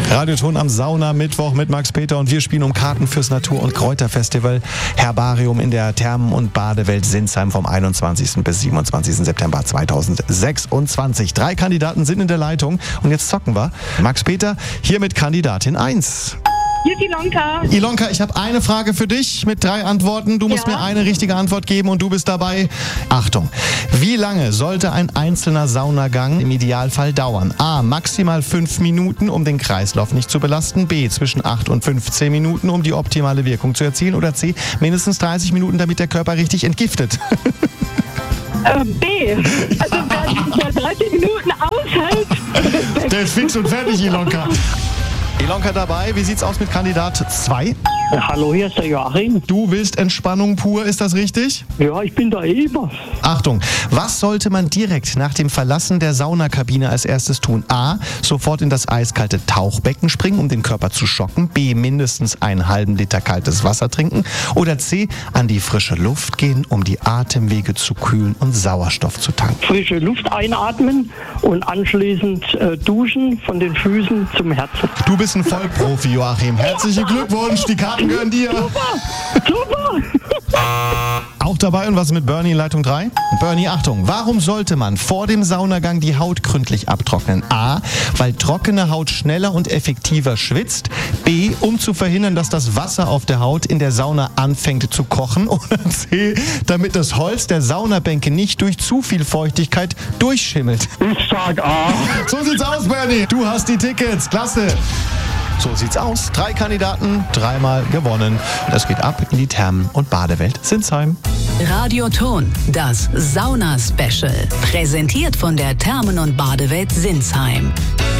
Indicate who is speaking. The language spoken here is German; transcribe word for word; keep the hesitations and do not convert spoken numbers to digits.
Speaker 1: Radioton am Sauna-Mittwoch mit Max Peter und wir spielen um Karten fürs Natur- und Kräuterfestival Herbarium in der Thermen- und Badewelt Sinsheim vom einundzwanzigsten bis siebenundzwanzigsten September zweitausendsechsundzwanzig. Drei Kandidaten sind in der Leitung und jetzt zocken wir. Max Peter, hier mit Kandidatin eins.
Speaker 2: Hier ist Ilonka.
Speaker 1: Ilonka, ich habe eine Frage für dich mit drei Antworten. Du musst
Speaker 2: Ja.
Speaker 1: mir eine richtige Antwort geben und du bist dabei. Achtung, wie lange sollte ein einzelner Saunagang im Idealfall dauern? A, maximal fünf Minuten, um den Kreislauf nicht zu belasten. B, zwischen acht und fünfzehn Minuten, um die optimale Wirkung zu erzielen. Oder C, mindestens dreißig Minuten, damit der Körper richtig entgiftet.
Speaker 2: Äh, B. Also wer dreißig Minuten aushält.
Speaker 1: Der ist fix und fertig, Ilonka. Ilonka dabei, wie sieht's aus mit Kandidat zwei?
Speaker 3: Hallo, hier ist der Joachim.
Speaker 1: Du willst Entspannung pur, ist das richtig?
Speaker 3: Ja, ich bin da immer.
Speaker 1: Achtung, was sollte man direkt nach dem Verlassen der Saunakabine als erstes tun? A, sofort in das eiskalte Tauchbecken springen, um den Körper zu schocken. B, mindestens einen halben Liter kaltes Wasser trinken. Oder C, an die frische Luft gehen, um die Atemwege zu kühlen und Sauerstoff zu tanken.
Speaker 3: Frische Luft einatmen und anschließend äh, duschen von den Füßen zum Herzen.
Speaker 1: Du bist ein Vollprofi, Joachim. Herzlichen Glückwunsch, die Karten gehören dir.
Speaker 3: Super!
Speaker 1: Auch dabei und was mit Bernie in Leitung drei? Bernie, Achtung, warum sollte man vor dem Saunagang die Haut gründlich abtrocknen? A, weil trockene Haut schneller und effektiver schwitzt. B, um zu verhindern, dass das Wasser auf der Haut in der Sauna anfängt zu kochen. Oder C, damit das Holz der Saunabänke nicht durch zu viel Feuchtigkeit durchschimmelt.
Speaker 3: Ich sag A.
Speaker 1: So sieht's aus, Bernie. Du hast die Tickets. Klasse. So sieht's aus. Drei Kandidaten, dreimal gewonnen. Das geht ab in die Thermen- und Badewelt Sinsheim.
Speaker 4: Radioton, das Sauna-Special. Präsentiert von der Thermen- und Badewelt Sinsheim.